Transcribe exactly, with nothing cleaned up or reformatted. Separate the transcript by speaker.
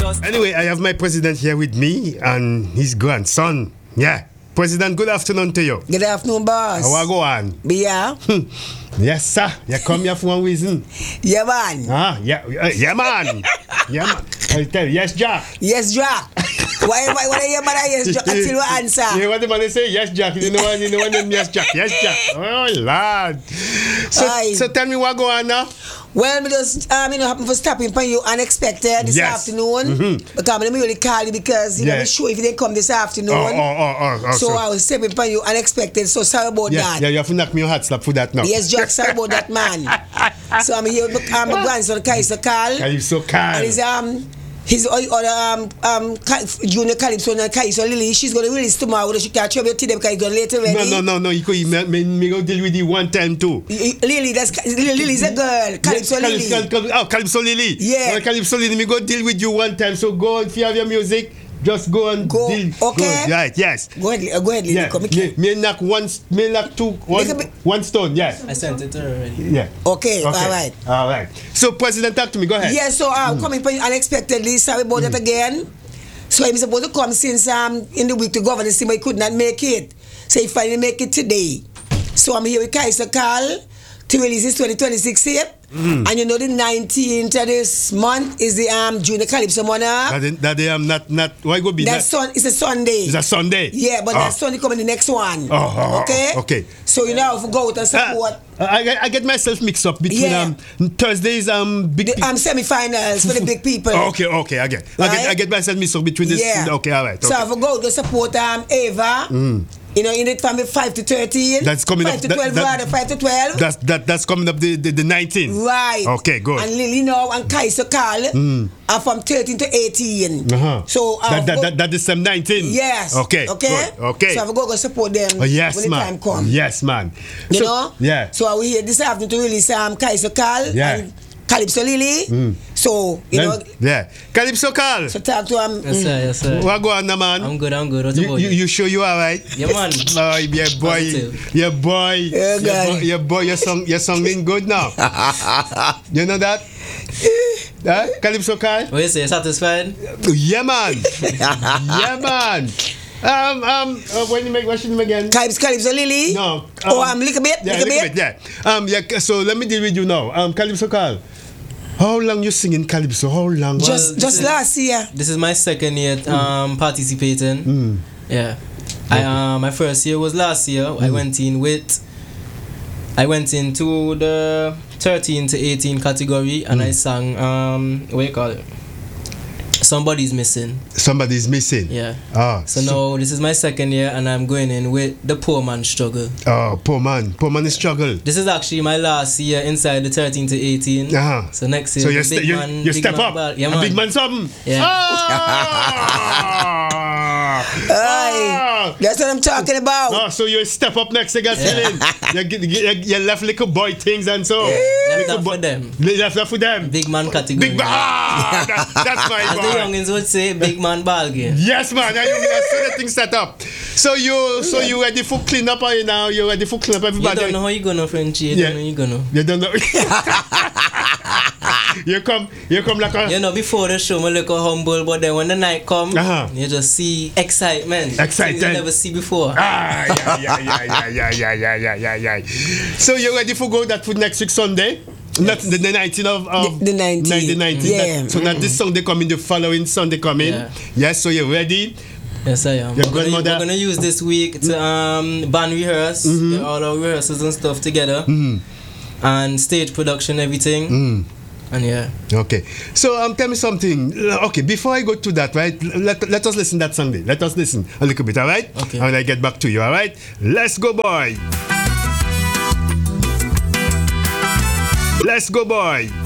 Speaker 1: just
Speaker 2: Anyway, I have my president here with me and his grandson. Yeah. President, good afternoon to you.
Speaker 3: Good afternoon, boss.
Speaker 2: How are you going?
Speaker 3: Yeah.
Speaker 2: Yes, sir. You come here for one reason.
Speaker 3: Yeah, man.
Speaker 2: Ah, yeah, uh, yeah, man. Yeah, man. I tell you, yes, Jack.
Speaker 3: Yes, Jack. Why, why, why, you man, yes, Jack, until you answer.
Speaker 2: You hear what the man say? Yes, Jack. You know what? You know what? Yes, Jack. Yes, Jack. Oh, Lord. So,
Speaker 3: Aye.
Speaker 2: so tell me what go on now.
Speaker 3: Well, me just, um, you know, happen for stopping for you unexpected this
Speaker 2: Yes.
Speaker 3: afternoon.
Speaker 2: Mm-hmm.
Speaker 3: Because I'm really call you because you
Speaker 2: Yeah.
Speaker 3: know, I'm sure if you didn't come this afternoon.
Speaker 2: Oh, oh, oh, oh, oh.
Speaker 3: So I was stepping for you unexpected. So sorry about
Speaker 2: yeah,
Speaker 3: that.
Speaker 2: yeah, you have to knock me your hat slap for that now.
Speaker 3: Yes, Jack, sorry about that, man. So I'm here with um, my grandson, Kaiser Carl.
Speaker 2: Are you so kind?
Speaker 3: And his um his other um um Ka- junior Calypso and Kaiser Lily. She's gonna release tomorrow. She can't trouble today because it's gonna later ready.
Speaker 2: No, no, no, no. You could me, me, me go deal with you one time too.
Speaker 3: Lily, that's Lily's a girl. Calypso
Speaker 2: Yeah,
Speaker 3: Lily.
Speaker 2: Calypso, Calypso, oh, Calypso Lily.
Speaker 3: Yeah.
Speaker 2: Well, Calypso Lily, me go deal with you one time. So go on, if you have your music, just go and
Speaker 3: Go,
Speaker 2: deal.
Speaker 3: okay.
Speaker 2: Go, right, yes.
Speaker 3: Go ahead, uh, go ahead, Lily.
Speaker 2: Yeah.
Speaker 3: Come
Speaker 2: Me,
Speaker 3: here.
Speaker 2: me knock one, me knock two, one,
Speaker 3: Make a bit-
Speaker 2: one stone. Yes.
Speaker 1: I sent it to her already.
Speaker 2: Yeah.
Speaker 3: Okay,
Speaker 2: Okay.
Speaker 3: all right.
Speaker 2: All right. So, President, talk to me. Go ahead.
Speaker 3: Yeah, so I'm
Speaker 2: Mm.
Speaker 3: coming for you unexpectedly. Sorry about that again. So I'm supposed to come since um in the week to governor, see, but he could not make it. So he finally make it today. So I'm here with Kaiser Carl to release his twenty twenty-six hit.
Speaker 2: Mm.
Speaker 3: And you know the nineteenth of this month is the um Junior Calypso Monarch.
Speaker 2: That, that day I'm not, not, why go be
Speaker 3: That's
Speaker 2: not?
Speaker 3: sun. It's a Sunday.
Speaker 2: It's a Sunday.
Speaker 3: Yeah, but
Speaker 2: Oh.
Speaker 3: that Sunday coming the next one.
Speaker 2: Oh, oh, oh,
Speaker 3: okay.
Speaker 2: okay.
Speaker 3: So you know, if we go out and support
Speaker 2: Uh, I, I, I get myself mixed up between
Speaker 3: Yeah.
Speaker 2: um, Thursdays um big
Speaker 3: the um semi-finals for the big people.
Speaker 2: Oh, okay, okay, I get, I get,
Speaker 3: Right?
Speaker 2: I get myself mixed up between this.
Speaker 3: Yeah.
Speaker 2: Okay, all right.
Speaker 3: So
Speaker 2: Okay.
Speaker 3: if we go to support um Ava, you know, in it from five to thirteen.
Speaker 2: That's coming
Speaker 3: five
Speaker 2: up-
Speaker 3: to
Speaker 2: that-
Speaker 3: twelve,
Speaker 2: that-
Speaker 3: rather five to twelve.
Speaker 2: That's that that's coming up the the, the nineteenth.
Speaker 3: Right.
Speaker 2: Okay, good.
Speaker 3: And Lily now and Kaiser Carl are from thirteen to eighteen.
Speaker 2: Uh-huh.
Speaker 3: So uh,
Speaker 2: that, that,
Speaker 3: go-
Speaker 2: that, that is some nineteen.
Speaker 3: yes.
Speaker 2: Okay.
Speaker 3: Okay.
Speaker 2: Good. Okay.
Speaker 3: So if we go go support them
Speaker 2: Oh, yes,
Speaker 3: when the
Speaker 2: man.
Speaker 3: time comes.
Speaker 2: Yes, man.
Speaker 3: You
Speaker 2: So-
Speaker 3: know?
Speaker 2: Yeah.
Speaker 3: So are we here this afternoon to release um Kaiser Carl
Speaker 2: Yeah.
Speaker 3: and Calypso Lily. So, you know,
Speaker 2: Then- yeah. Calypso Carl.
Speaker 3: so talk to him.
Speaker 1: Yes, sir. Yes, sir.
Speaker 2: What go on, now, man?
Speaker 1: I'm good. I'm good. What
Speaker 2: You,
Speaker 1: about
Speaker 2: you,
Speaker 1: you?
Speaker 2: you sure you all right?
Speaker 1: Yeah, man.
Speaker 2: Oh, yeah, boy,
Speaker 1: Positive.
Speaker 2: yeah, boy,
Speaker 3: Yeah,
Speaker 2: your
Speaker 3: guy.
Speaker 2: boy, your boy, your song, your song been good now. You know that? Huh? Calypso Carl?
Speaker 1: What you say? Satisfied?
Speaker 2: Yeah, man. Yeah, man. Um, um, uh, when you make, what should you make again?
Speaker 3: Calypso, Calypso Lily.
Speaker 2: No.
Speaker 3: oh, um, little bit,
Speaker 2: Yeah,
Speaker 3: little
Speaker 2: little
Speaker 3: bit.
Speaker 2: bit, yeah. Um, yeah. So let me deal with you now. Um, Calypso Carl, how long you singing Calypso? How long?
Speaker 1: Well,
Speaker 3: Just,
Speaker 1: this
Speaker 3: just
Speaker 1: is-
Speaker 3: last year.
Speaker 1: This is my second year um, participating. Yeah. I uh, my first year was last year. I went in with. I went into the thirteen to eighteen category and I sang um what you call it? Somebody's Missing.
Speaker 2: Somebody's missing.
Speaker 1: Yeah.
Speaker 2: Ah.
Speaker 1: So now this is my second year and I'm going in with the Poor Man Struggle.
Speaker 2: Oh, poor man. Poor man is struggle.
Speaker 1: This is actually my last year inside the thirteen to eighteen.
Speaker 2: Uh-huh.
Speaker 1: So next year
Speaker 2: So
Speaker 1: the
Speaker 2: you,
Speaker 1: big
Speaker 2: st- you,
Speaker 1: man,
Speaker 2: you
Speaker 1: big
Speaker 2: step
Speaker 1: man
Speaker 2: up.
Speaker 1: ball- Yeah,
Speaker 2: A
Speaker 1: man.
Speaker 2: big man something.
Speaker 1: Yeah.
Speaker 2: Ah!
Speaker 3: Aye. That's what I'm talking about.
Speaker 2: Oh, so you step up next again, feeling. You, get- you, you left little boy things and so.
Speaker 1: Left
Speaker 2: Little
Speaker 1: that
Speaker 2: boy-
Speaker 1: for them.
Speaker 2: You left that for them.
Speaker 1: Big man category.
Speaker 2: Big man. Ah, that, that's my
Speaker 1: As the
Speaker 2: boy.
Speaker 1: youngins would say, big man ball game.
Speaker 2: Yes, man. I that's so the thing set up. So you, so you ready for clean up? Are you now? You ready for clean up
Speaker 1: You
Speaker 2: everybody?
Speaker 1: don't know how you gonna Frenchie. You
Speaker 2: Yeah.
Speaker 1: don't know you gonna.
Speaker 2: You don't know. you come, you come like a.
Speaker 1: You know, before the show, I look humble, but then when the night come,
Speaker 2: Uh-huh.
Speaker 1: you just see excitement.
Speaker 2: Excitement.
Speaker 1: Things you never see before.
Speaker 2: Ah, yeah, yeah, yeah, yeah, yeah, yeah, yeah, yeah, yeah, yeah. So you ready for go that for next week Sunday? Not the, the nineteenth of, of
Speaker 3: The- the nineteenth.
Speaker 2: the nineteenth.
Speaker 3: Yeah.
Speaker 2: That, so not this Sunday coming, the following Sunday coming.
Speaker 1: Yeah.
Speaker 2: Yes. So you're ready.
Speaker 1: Yes, I am.
Speaker 2: Your
Speaker 1: We're gonna,
Speaker 2: grandmother-
Speaker 1: we're gonna use this week to um band rehearse, get all our rehearsals and stuff together, and stage production, everything. And yeah.
Speaker 2: Okay. So um, tell me something. Okay, before I go to that, right? Let, let us listen that Sunday. Let us listen a little bit, all right?
Speaker 1: Okay.
Speaker 2: And I get back to you, all right? Let's go, boy. Let's go, boy.